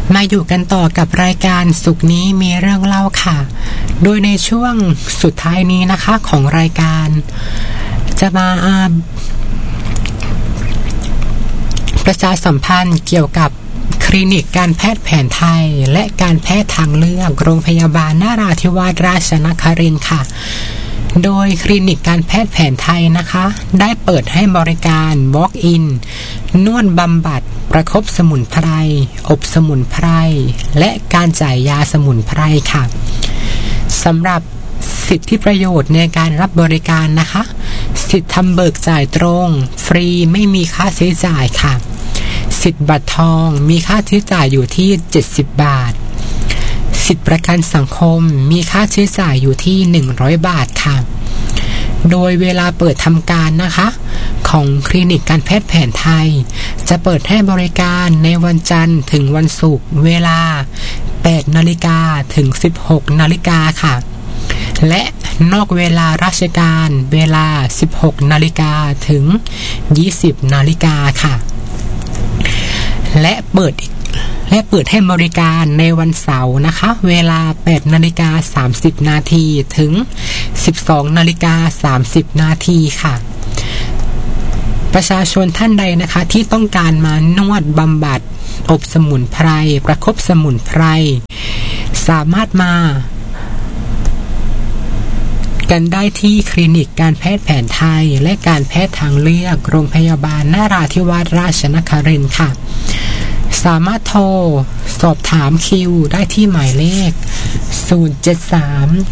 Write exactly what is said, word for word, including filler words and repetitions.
มาอยู่กันต่อกับรายการสุขนี้มีเรื่องเล่าค่ะโดยในช่วงสุดท้ายนี้นะคะของรายการจะมาประชาสัมพันธ์เกี่ยวกับคลินิกการแพทย์แผนไทยและการแพทย์ทางเลือกโรงพยาบาลนราธิวาสราชนครินทร์ค่ะโดยคลินิกการแพทย์แผนไทยนะคะได้เปิดให้บริการ Walk-in นวดบำบัดประคบสมุนไพรอบสมุนไพรและการจ่ายยาสมุนไพรค่ะสำหรับสิทธิประโยชน์ในการรับบริการนะคะสิทธิทำเบิกจ่ายตรงฟรีไม่มีค่าใช้จ่ายค่ะสิทธิบัตรทองมีค่าใช้จ่ายอยู่ที่เจ็ดสิบบาทสิทธิประกันสังคมมีค่าใช้จ่ายอยู่ที่หนึ่งร้อยบาทค่ะโดยเวลาเปิดทำการนะคะของคลินิกการแพทย์แผนไทยจะเปิดให้บริการในวันจันทร์ถึงวันศุกร์เวลา แปดนาฬิกา ถึง สิบหกนาฬิกาค่ะและนอกเวลาราชการเวลา สิบหกนาฬิกา ถึง ยี่สิบนาฬิกาค่ะและเปิดและเปิดให้บริการในวันเสาร์นะคะเวลา แปดนาฬิกาสามสิบนาที ถึง สิบสองนาฬิกาสามสิบนาทีค่ะประชาชนท่านใดนะคะที่ต้องการมานวดบำบัดอบสมุนไพรประคบสมุนไพรสามารถมากันได้ที่คลินิกการแพทย์แผนไทยและการแพทย์ทางเลือกโรงพยาบาลนราธิวาสราชนครินทร์ค่ะสามารถโทรสอบถามคิวได้ที่หมายเลขศูนย์ เจ็ด สาม